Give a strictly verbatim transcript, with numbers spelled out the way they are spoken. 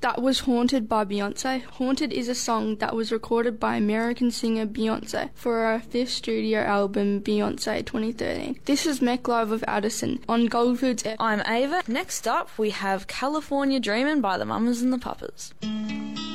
That was Haunted by Beyonce. Haunted is a song that was recorded by American singer Beyonce for her fifth studio album, Beyonce twenty thirteen. This is Mech Live of Addison on Goldfoods. I'm Ava. Next up, we have California Dreamin' by the Mamas and the Papas.